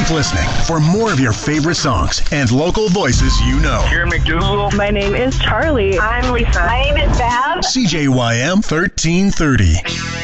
Keep listening for more of your favorite songs and local voices you know. Karen McDougal. My name is Charlie. I'm Lisa. My name is Bev. CJYM 1330.